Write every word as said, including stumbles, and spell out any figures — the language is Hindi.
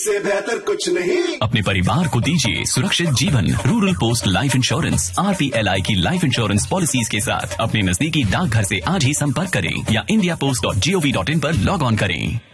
से बेहतर कुछ नहीं। अपने परिवार को दीजिए सुरक्षित जीवन। Rural post life insurance R P L I की लाइफ इंश्योरेंस पॉलिसीज के साथ अपने नजदीकी डाकघर से आज ही संपर्क करें या India post dot G O V dot in पर लॉग ऑन करें।